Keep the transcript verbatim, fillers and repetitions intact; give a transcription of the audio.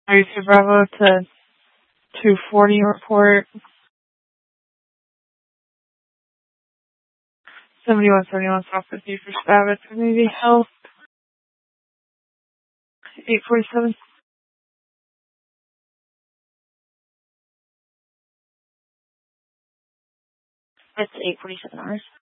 Are you to Bravo to two forty report? seventy-one seventy-one South fifty for Stabbit Community Health. eight forty-seven. It's eight forty-seven hours.